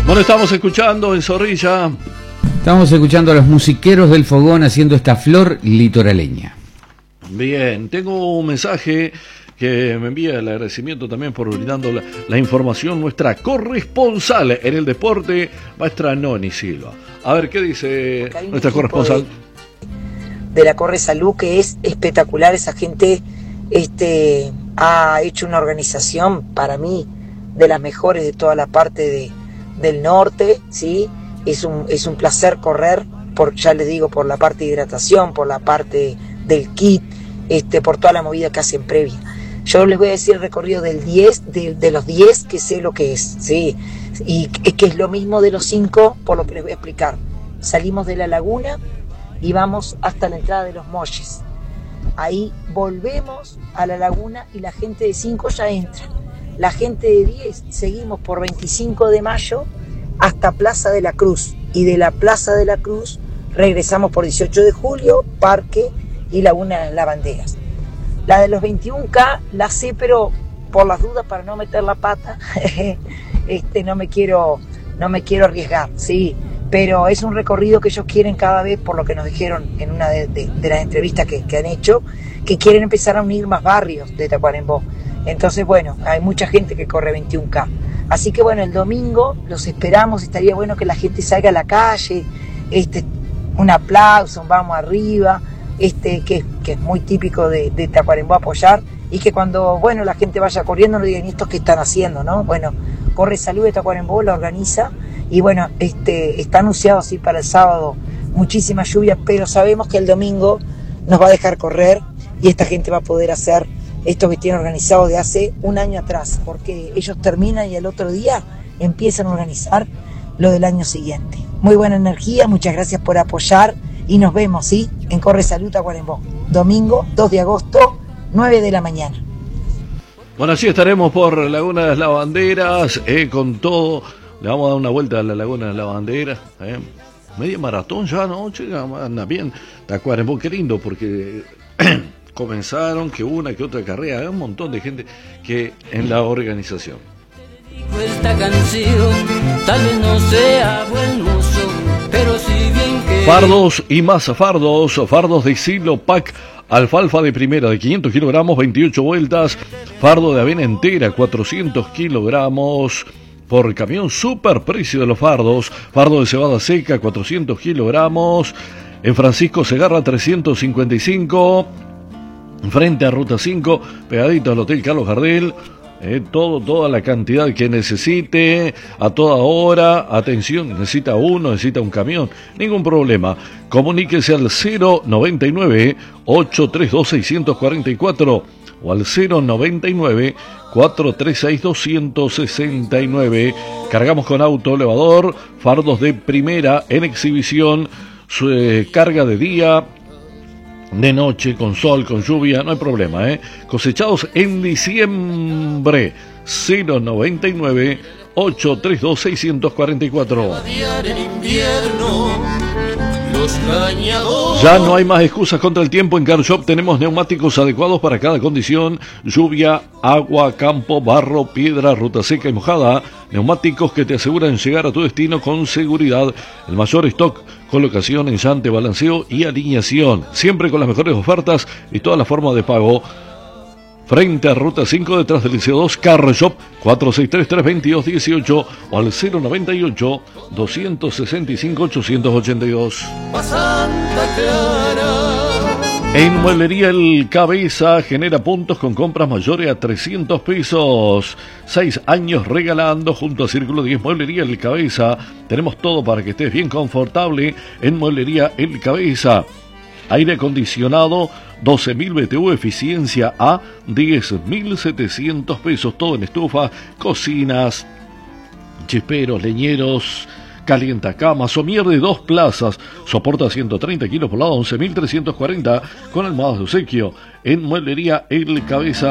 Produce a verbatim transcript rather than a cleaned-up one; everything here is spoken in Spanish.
Bueno, estamos escuchando en Zorrilla. Estamos escuchando a los musiqueros del Fogón haciendo esta flor litoraleña. Bien, tengo un mensaje que me envía el agradecimiento también por brindando la, la información, nuestra corresponsal en el deporte, maestra Noni Silva. A ver, ¿qué dice nuestra corresponsal? De, de la Corre Salud, que es espectacular. Esa gente este, ha hecho una organización, para mí, de las mejores de toda la parte de, del norte, ¿sí? Es un, es un placer correr, por, ya les digo, por la parte de hidratación, por la parte del kit, este, por toda la movida que hacen previa. Yo les voy a decir el recorrido del diez, de, de los diez, que sé lo que es, ¿sí? Y que es lo mismo de los cinco, por lo que les voy a explicar. Salimos de la laguna y vamos hasta la entrada de los Molles. Ahí volvemos a la laguna y la gente de cinco ya entra. La gente de diez seguimos por veinticinco de mayo hasta Plaza de la Cruz. Y de la Plaza de la Cruz regresamos por dieciocho de julio, Parque y Laguna de las Lavanderas. La de los veintiuno K la sé, pero por las dudas, para no meter la pata, este, no me quiero, no me quiero arriesgar, sí. Pero es un recorrido que ellos quieren cada vez, por lo que nos dijeron en una de, de, de las entrevistas que, que han hecho, que quieren empezar a unir más barrios de Tacuarembó. Entonces, bueno, hay mucha gente que corre veintiuno K. Así que bueno, el domingo los esperamos. Estaría bueno que la gente salga a la calle, este, un aplauso, un vamos arriba, este, que, que es muy típico de, de Tacuarembó, apoyar, y que cuando, bueno, la gente vaya corriendo no digan, ¿y estos qué están haciendo, no? Bueno, Corre Salud de Tacuarembó la organiza, y bueno, este, está anunciado así para el sábado muchísima lluvia, pero sabemos que el domingo nos va a dejar correr y esta gente va a poder hacer esto que tienen organizado de hace un año atrás, porque ellos terminan y el otro día empiezan a organizar lo del año siguiente. Muy buena energía, muchas gracias por apoyar y nos vemos, ¿sí? En Corre Salud Tacuarembó, domingo dos de agosto, nueve de la mañana. Bueno, así estaremos por Laguna de las Lavanderas, eh, con todo. Le vamos a dar una vuelta a la Laguna de las Lavanderas, eh. Media maratón ya, ¿no? Chica, anda bien. Tacuarembó, qué lindo, porque comenzaron, que una, que otra carrera, hay un montón de gente que en la organización. Esta canción tal vez no sea buen uso, pero si bien que... Fardos y más fardos, fardos de Silo Pack, alfalfa de primera de quinientos kilogramos, veintiocho vueltas, fardo de avena entera, cuatrocientos kilogramos, por camión, super precio de los fardos, fardo de cebada seca, cuatrocientos kilogramos, en Francisco Segarra, trescientos cincuenta y cinco, frente a Ruta cinco, pegadito al Hotel Carlos Gardel. Eh, todo, toda la cantidad que necesite, a toda hora. Atención, necesita uno, necesita un camión, ningún problema. Comuníquese al cero noventa y nueve, ochocientos treinta y dos, seiscientos cuarenta y cuatro o al cero noventa y nueve, cuatrocientos treinta y seis, doscientos sesenta y nueve. Cargamos con auto elevador, fardos de primera en exhibición, su, eh, carga de día, de noche, con sol, con lluvia, no hay problema, ¿eh? Cosechados en diciembre, cero noventa y nueve, ochocientos treinta y dos, seiscientos cuarenta y cuatro. Ya no hay más excusas contra el tiempo. En Car Shop tenemos neumáticos adecuados para cada condición: lluvia, agua, campo, barro, piedra, ruta seca y mojada. Neumáticos que te aseguran llegar a tu destino con seguridad. El mayor stock, colocación, enllante, balanceo y alineación. Siempre con las mejores ofertas y todas las formas de pago. Frente a Ruta cinco, detrás del Liceo dos, Car Shop, cuatro seis tres, tres dos dos, uno ocho o al cero noventa y ocho, doscientos sesenta y cinco, ochocientos ochenta y dos. En Mueblería El Cabeza genera puntos con compras mayores a trescientos pesos. Seis años regalando junto a Círculo diez. Mueblería El Cabeza. Tenemos todo para que estés bien confortable en Mueblería El Cabeza. Aire acondicionado, doce mil B T U, eficiencia A, diez mil setecientos pesos. Todo en estufa, cocinas, chisperos, leñeros, calientacamas, somier de dos plazas, soporta ciento treinta kilos por lado, once mil trescientos cuarenta con almohadas de obsequio. En Mueblería El Cabeza.